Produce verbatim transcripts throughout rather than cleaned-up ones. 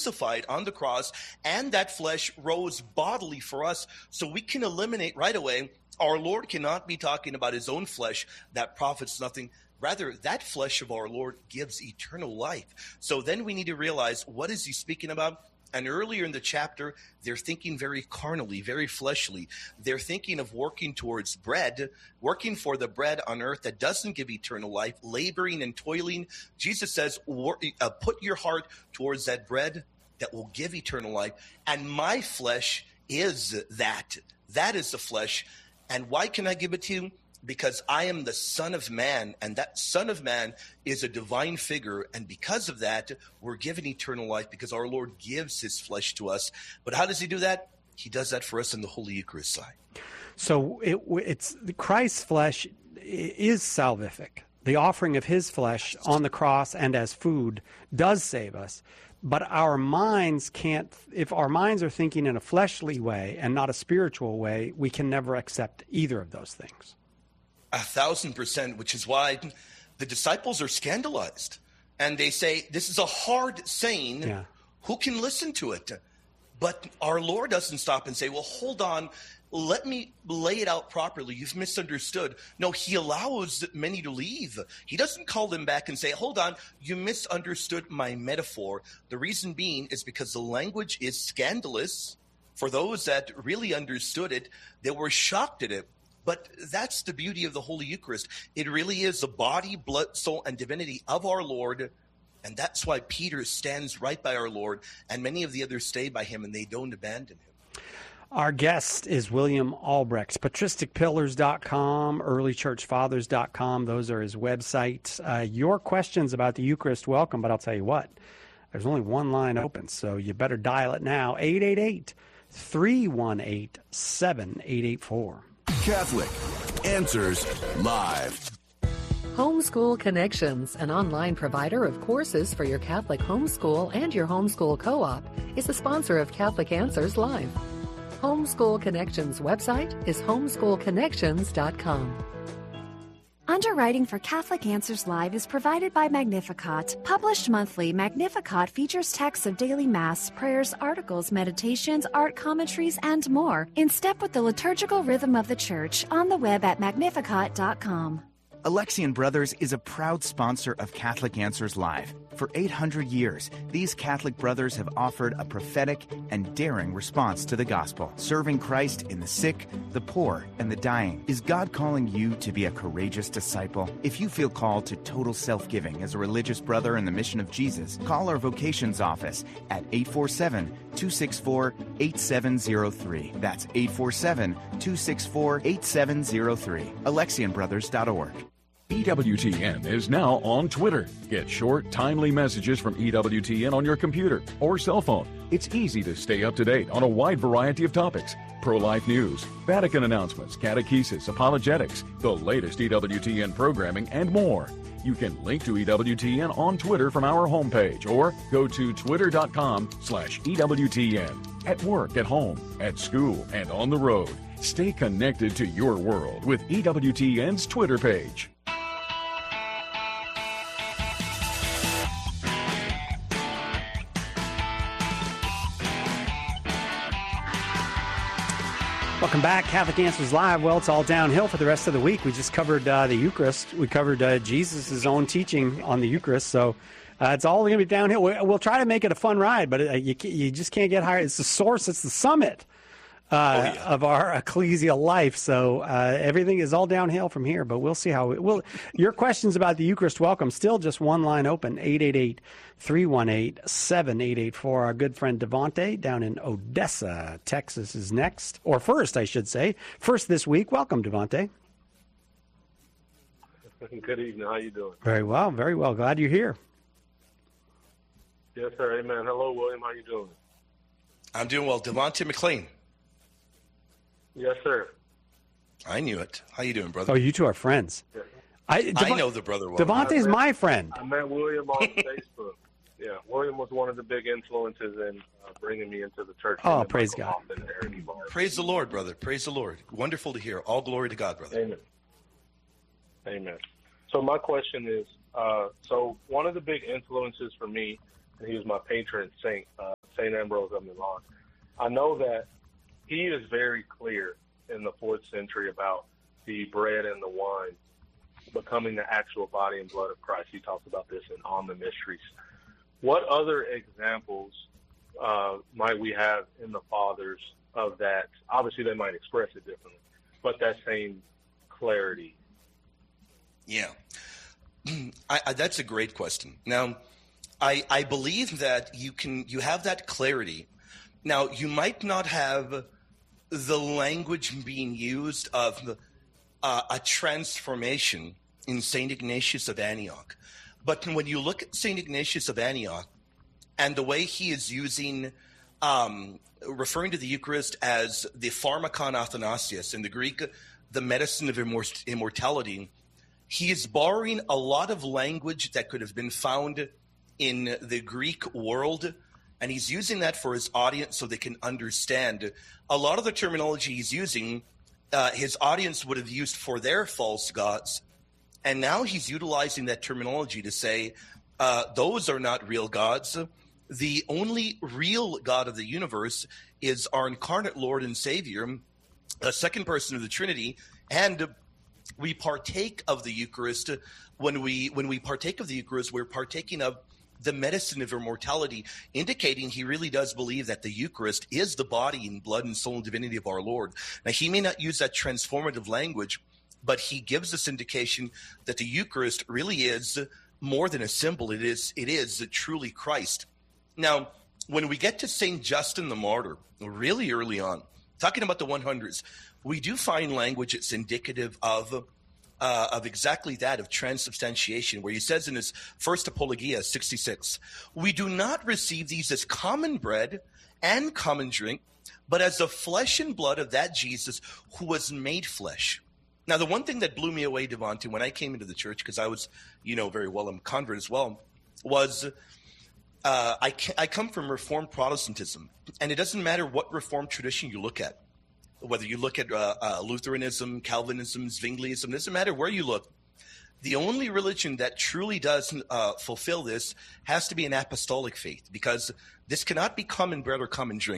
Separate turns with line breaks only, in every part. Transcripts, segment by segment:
crucified on the cross, and that flesh rose bodily for us. So we can eliminate right away, our Lord cannot be talking about his own flesh that profits nothing. Rather, that flesh of our Lord gives eternal life. So then we need to realize, what is he speaking about? And earlier in the chapter, they're thinking very carnally, very fleshly. They're thinking of working towards bread, working for the bread on earth that doesn't give eternal life, laboring and toiling. Jesus says, uh, put your heart towards that bread that will give eternal life. And my flesh is that. That is the flesh. And why can I give it to you? Because I am the Son of Man, and that Son of Man is a divine figure. And because of that, we're given eternal life because our Lord gives his flesh to us. But how does he do that? He does that for us in the Holy Eucharist side.
So it, it's Christ's flesh is salvific. The offering of his flesh on the cross and as food does save us. But our minds can't, if our minds are thinking in a fleshly way and not a spiritual way, we can never accept either of those things.
A thousand percent, which is why the disciples are scandalized. And they say, this is a hard saying.
Yeah.
Who can listen to it? But our Lord doesn't stop and say, well, hold on. Let me lay it out properly. You've misunderstood. No, he allows many to leave. He doesn't call them back and say, hold on, you misunderstood my metaphor. The reason being is because the language is scandalous. For those that really understood it, they were shocked at it. But that's the beauty of the Holy Eucharist. It really is the body, blood, soul, and divinity of our Lord. And that's why Peter stands right by our Lord, and many of the others stay by him, and they don't abandon him.
Our guest is William Albrecht, patristic pillars dot com, early church fathers dot com. Those are his websites. Uh, your questions about the Eucharist, welcome, but I'll tell you what, there's only one line open, so you better dial it now, eight eight eight, three one eight, seven eight eight four.
Catholic Answers Live.
Homeschool Connections, an online provider of courses for your Catholic homeschool and your homeschool co-op, is a sponsor of Catholic Answers Live. Homeschool Connections website is homeschool connections dot com.
Underwriting for Catholic Answers Live is provided by Magnificat. Published monthly, Magnificat features texts of daily Mass, prayers, articles, meditations, art commentaries, and more, in step with the liturgical rhythm of the Church, on the web at magnificat dot com.
Alexian Brothers is a proud sponsor of Catholic Answers Live. For eight hundred years, these Catholic brothers have offered a prophetic and daring response to the gospel, serving Christ in the sick, the poor, and the dying. Is God calling you to be a courageous disciple? If you feel called to total self-giving as a religious brother in the mission of Jesus, call our vocations office at eight four seven, two six four, eight seven zero three. That's eight four seven, two six four, eight seven zero three. Alexian Brothers dot org.
E W T N is now on Twitter. Get short, timely messages from E W T N on your computer or cell phone. It's easy to stay up to date on a wide variety of topics. Pro-life news, Vatican announcements, catechesis, apologetics, the latest E W T N programming, and more. You can link to E W T N on Twitter from our homepage or go to twitter.com slash EWTN. At work, at home, at school, and on the road. Stay connected to your world with E W T N's Twitter page.
Welcome back, Catholic Answers Live. Well, it's all downhill for the rest of the week. We just covered uh, the Eucharist. We covered uh, Jesus' own teaching on the Eucharist, so uh, it's all going to be downhill. We'll try to make it a fun ride, but uh, you, you just can't get higher. It's the source. It's the summit uh, oh, yeah. of our ecclesial life, so uh, everything is all downhill from here, but we'll see how it will. Your questions about the Eucharist, welcome. Still just one line open, eight eight eight, three one eight, seven eight eight four. Our good friend Devontae down in Odessa, Texas is next. Or first, I should say. First this week. Welcome, Devontae.
Good evening. How you doing?
Very well. Very well. Glad you're here.
Yes, sir. Amen. Hello, William. How you doing?
I'm doing well. Devontae McLean.
Yes, sir.
I knew it. How you doing, brother?
Oh, you two are friends.
Yeah.
I,
Devon-
I know the brother well.
Devontae's my friend.
I met William on Facebook. Yeah, William was one of the big influences in uh, bringing me into the church.
Oh, praise God.
Praise the Lord, brother. Praise the Lord. Wonderful to hear. All glory to God, brother.
Amen. Amen. So my question is, uh, so one of the big influences for me, and he was my patron saint, uh, Saint Ambrose of Milan. I know that he is very clear in the fourth century about the bread and the wine becoming the actual body and blood of Christ. He talks about this in On the Mysteries. What other examples uh, might we have in the fathers of that? Obviously, they might express it differently, but that same clarity.
Yeah, I, I, that's a great question. Now, I, I believe that you can you have that clarity. Now, you might not have the language being used of uh, a transformation in Saint Ignatius of Antioch. But when you look at Saint Ignatius of Antioch and the way he is using, um, referring to the Eucharist as the pharmakon athanasius, in the Greek, the medicine of immort- immortality, he is borrowing a lot of language that could have been found in the Greek world, and he's using that for his audience so they can understand. A lot of the terminology he's using, uh, his audience would have used for their false gods. And now he's utilizing that terminology to say, uh, those are not real gods. The only real God of the universe is our incarnate Lord and Savior, a second person of the Trinity, and we partake of the Eucharist. When we when we partake of the Eucharist, we're partaking of the medicine of immortality, indicating he really does believe that the Eucharist is the body and blood and soul and divinity of our Lord. Now, he may not use that transformative language, but he gives us indication that the Eucharist really is more than a symbol. It is it is truly Christ. Now, when we get to Saint Justin the Martyr, really early on, talking about the hundreds, we do find language that's indicative of uh, of exactly that, of transubstantiation, where he says in his first Apologia, sixty-six, we do not receive these as common bread and common drink, but as the flesh and blood of that Jesus who was made flesh. Now, the one thing that blew me away, Devontae, when I came into the church, because I was, you know, very well, I'm a convert as well, was uh, I, I come from Reformed Protestantism, and it doesn't matter what Reformed tradition you look at, whether you look at uh, uh, Lutheranism, Calvinism, Zwingliism, it doesn't matter where you look. The only religion that truly does uh, fulfill this has to be an apostolic faith, because this cannot be common bread or common drink.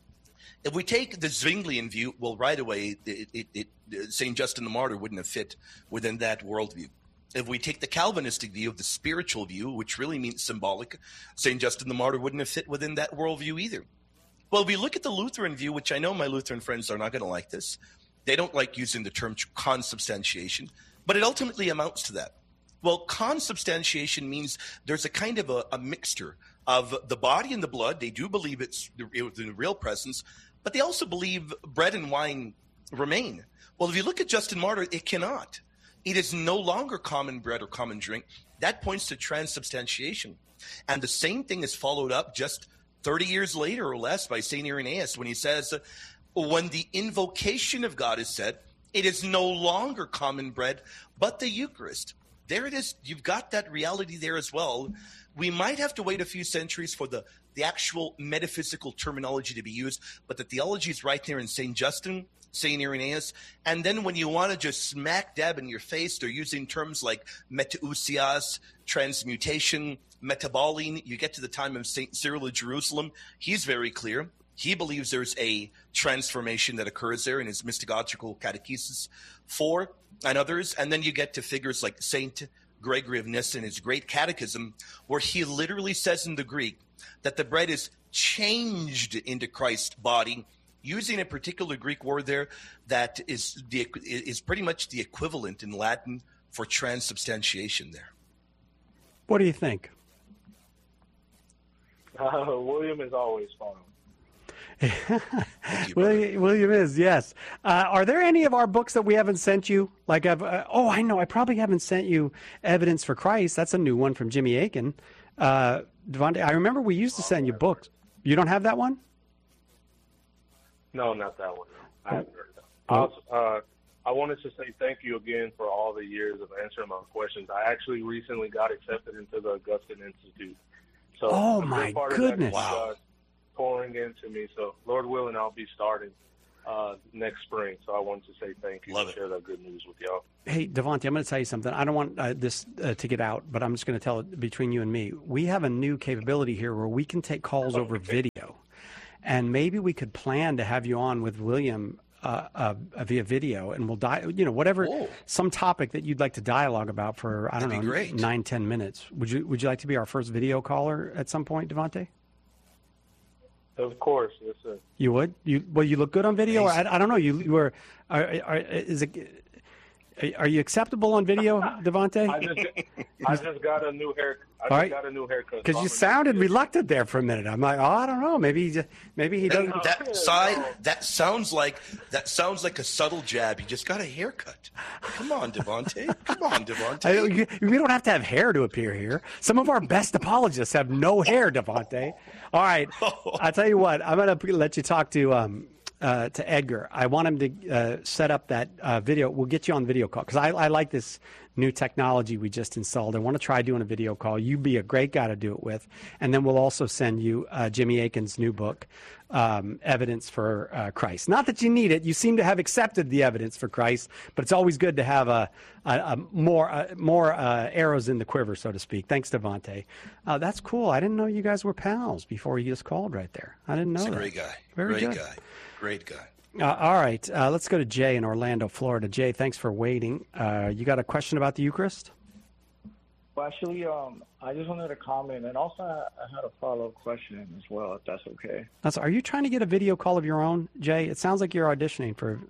If we take the Zwinglian view, well, right away, it, it, it, Saint Justin the Martyr wouldn't have fit within that worldview. If we take the Calvinistic view of the spiritual view, which really means symbolic, Saint Justin the Martyr wouldn't have fit within that worldview either. Well, if we look at the Lutheran view, which I know my Lutheran friends are not going to like this, they don't like using the term consubstantiation, but it ultimately amounts to that. Well, consubstantiation means there's a kind of a, a mixture of the body and the blood. They do believe it's the real presence, but they also believe bread and wine remain. Well, if you look at Justin Martyr, it cannot. It is no longer common bread or common drink. That points to transubstantiation. And the same thing is followed up just thirty years later or less by Saint Irenaeus when he says, when the invocation of God is said, it is no longer common bread, but the Eucharist. There it is. You've got that reality there as well. We might have to wait a few centuries for the, the actual metaphysical terminology to be used, but the theology is right there in Saint Justin, Saint Irenaeus. And then when you want to just smack dab in your face, they're using terms like metausias, transmutation, metaboline. You get to the time of Saint Cyril of Jerusalem. He's very clear. He believes there's a transformation that occurs there in his mystagogical catechesis four and others. And then you get to figures like Saint Gregory of Nyssa in his great catechism, where he literally says in the Greek that the bread is changed into Christ's body, using a particular Greek word there that is the is pretty much the equivalent in Latin for transubstantiation there.
What do you think?
Uh, William is always fun.
You,
William, William is, yes. Uh, are there any of our books that we haven't sent you? Like, I've, uh, oh, I know, I probably haven't sent you Evidence for Christ. That's a new one from Jimmy Akin. Uh, Devontae, I remember we used to send you books. You don't have that one?
No, not that one. No. I haven't heard that. I, was, uh, I wanted to say thank you again for all the years of answering my questions. I actually recently got accepted into the Augustine Institute. So
oh, my goodness.
Wow. Pouring into me. So, Lord willing, I'll be starting uh, next spring. So I wanted to say thank you
Love
and
it.
share that good news with y'all.
Hey, Devontae, I'm going to tell you something. I don't want uh, this uh, to get out, but I'm just going to tell it between you and me. We have a new capability here where we can take calls over video. and maybe we could plan to have you on with William uh, uh, via video, and we'll die. You know, whatever
Whoa.
some topic that you'd like to dialogue about for I don't
That'd be
know
great.
nine ten minutes. Would you Would you like to be our first video caller at some point, Devontae?
Of course, yes, sir.
You would? You well, you look good on video. Or I, I don't know. You, you were. Are, are, is it? Are you acceptable on video, Devontae?
I just, I just got a new hair. I just
right.
got a new haircut.
Because
so
you
I'm
sounded
gonna-
reluctant there for a minute. I'm like, oh, I don't know. Maybe he just, maybe he doesn't.
That, that side, that sounds like that sounds like a subtle jab. You just got a haircut. Come on, Devontae. Come on, Devontae.
I, you- we don't have to have hair to appear here. Some of our best apologists have no hair, Devontae. All right, I'll tell you what. I'm going to let you talk to um, uh, to Edgar. I want him to uh, set up that uh, video. We'll get you on video call because I, I like this new technology we just installed. I want to try doing a video call. You'd be a great guy to do it with. And then we'll also send you uh, Jimmy Akin's new book, um, Evidence for uh, Christ. Not that you need it. You seem to have accepted the evidence for Christ, but it's always good to have a, a, a more uh, more uh, arrows in the quiver, so to speak. Thanks, Devontae. Uh, that's cool. I didn't know you guys were pals before you just called right there. I didn't know
He's a
that.
great guy.
Very
great
good.
guy. Great guy.
Uh, all right, uh, let's go to Jay in Orlando, Florida. Jay, thanks for waiting. Uh, you got a question about the Eucharist?
Well, actually, um, I just wanted to comment, and also I I had a follow-up question as well, if that's okay.
That's, are you trying to get a video call of your own, Jay? It sounds like you're auditioning for.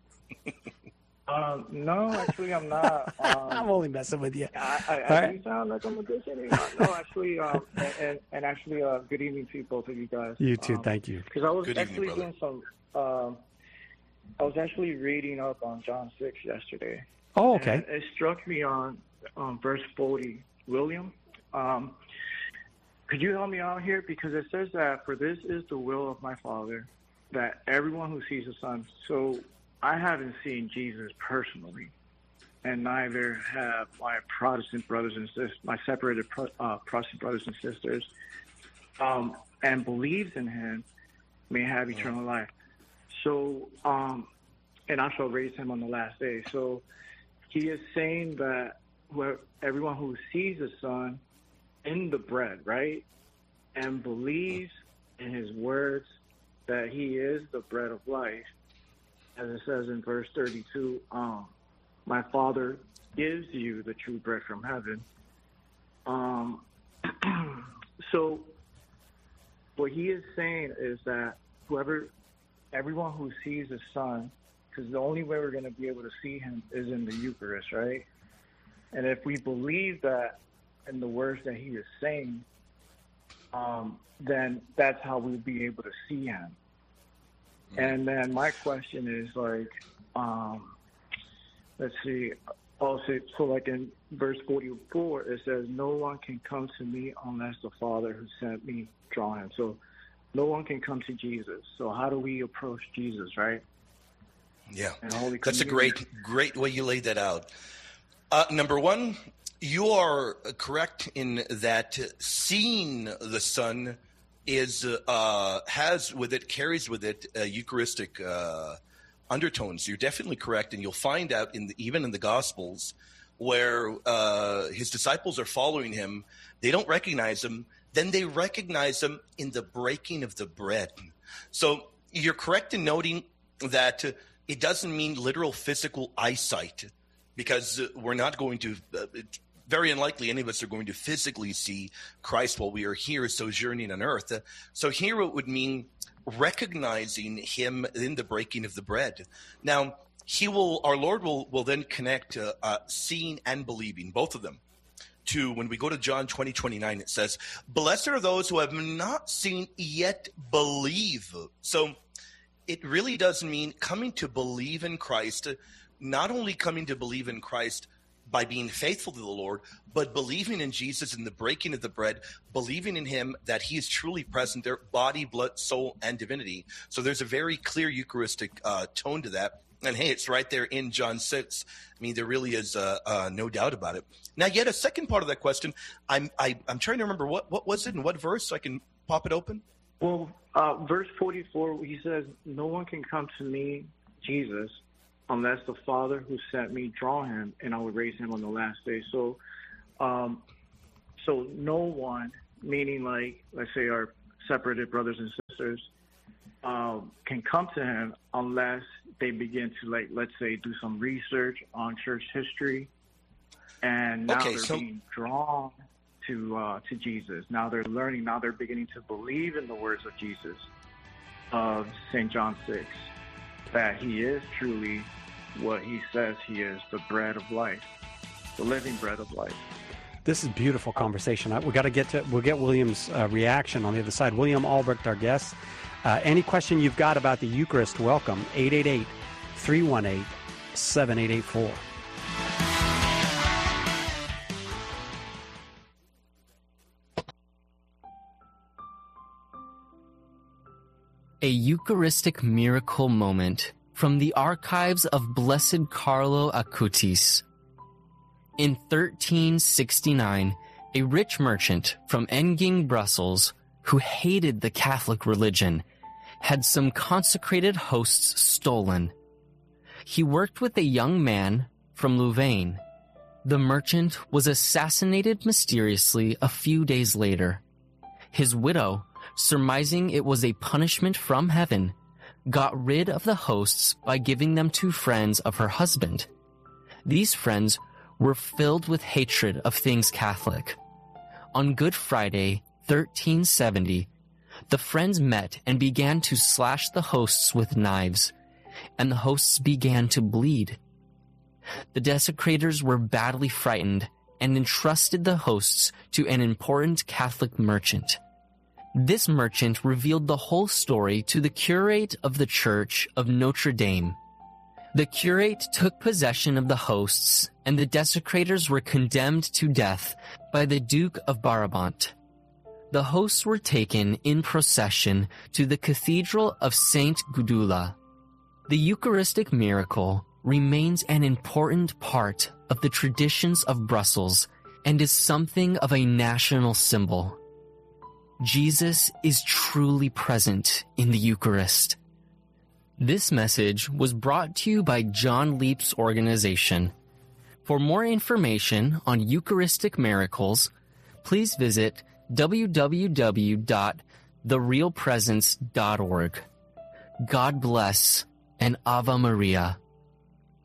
Um, no, actually, I'm not. Um,
I'm only messing with you.
I, I,
All
I
right.
do sound like I'm auditioning. Uh, no, actually, um, and, and, and actually, uh, good evening to you, both of you guys.
You too,
Um,
thank you.
Because I was
Good evening,
actually
brother.
doing some. Um, I was actually reading up on John six yesterday.
Oh, okay.
And it struck me on um, verse forty, William. Um, could you help me out here? Because it says that, for this is the will of my Father, that everyone who sees the Son. So I haven't seen Jesus personally, and neither have my Protestant brothers and sisters, my separated pro, uh, Protestant brothers and sisters, um, and believes in him may have eternal life. So, um, and I shall raise him on the last day. So he is saying that whoever, everyone who sees the Son in the bread, right, and believes in his words that he is the bread of life, as it says in verse thirty-two, um, my Father gives you the true bread from heaven. Um, so what he is saying is that whoever, everyone who sees the Son, because the only way we're going to be able to see him is in the Eucharist, right? And if we believe that in the words that he is saying, um, then that's how we'll be able to see him. And then my question is like, um, let's see, also, so like in verse forty-four, it says, no one can come to me unless the Father who sent me draw him. So no one can come to Jesus. So how do we approach Jesus, right?
Yeah,
And Holy
that's a
Communion.
great, great way you laid that out. Uh, number one, you are correct in that seeing the Son is uh, has with it, carries with it uh, Eucharistic uh, undertones. You're definitely correct, and you'll find out in the, even in the Gospels where uh, his disciples are following him, they don't recognize him. Then they recognize him in the breaking of the bread. So you're correct in noting that uh, it doesn't mean literal physical eyesight, because uh, we're not going to, uh, it's very unlikely any of us are going to physically see Christ while we are here sojourning on earth. Uh, so here it would mean recognizing him in the breaking of the bread. Now, he will, our Lord will, will then connect uh, uh, seeing and believing, both of them, to when we go to John twenty, twenty-nine, it says, blessed are those who have not seen yet believe. So it really does mean coming to believe in Christ, not only coming to believe in Christ by being faithful to the Lord, but believing in Jesus in the breaking of the bread, believing in him that he is truly present there, body, blood, soul, and divinity. So there's a very clear Eucharistic uh, tone to that. And hey, it's right there in John six. I mean, there really is uh, uh, no doubt about it. Now, yet a second part of that question, I'm I, I'm trying to remember what, what was it and what verse, so I can pop it open.
Well, uh, verse forty-four, he says, no one can come to me, Jesus, unless the Father who sent me draw him, and I will raise him on the last day. So, um, so no one, meaning like, let's say our separated brothers and sisters, uh, can come to him unless they begin to, like, let's say, do some research on church history, and now
Okay,
they're
so-
being drawn to uh, to Jesus. Now they're learning. Now they're beginning to believe in the words of Jesus, of Saint John six, that he is truly what he says he is, the bread of life, the living bread of life.
This is beautiful conversation. I, we got to get to. We'll get William's uh, reaction on the other side. William Albrecht, our guest. Uh, any question you've got about the Eucharist, welcome. eight eight eight, three one eight, seven eight eight four.
A Eucharistic miracle moment from the archives of Blessed Carlo Acutis. In thirteen sixty-nine, a rich merchant from Enging, Brussels, who hated the Catholic religion, had some consecrated hosts stolen. He worked with a young man from Louvain. The merchant was assassinated mysteriously a few days later. His widow, surmising it was a punishment from heaven, got rid of the hosts by giving them to friends of her husband. These friends were filled with hatred of things Catholic. On Good Friday, thirteen seventy, the friends met and began to slash the hosts with knives, and the hosts began to bleed. The desecrators were badly frightened and entrusted the hosts to an important Catholic merchant. This merchant revealed the whole story to the curate of the Church of Notre Dame. The curate took possession of the hosts, and the desecrators were condemned to death by the Duke of Brabant. The hosts were taken in procession to the Cathedral of Saint Gudula. The Eucharistic miracle remains an important part of the traditions of Brussels and is something of a national symbol. Jesus is truly present in the Eucharist. This message was brought to you by John Leap's organization. For more information on Eucharistic miracles, please visit w w w dot the real presence dot org. God bless and Ave Maria.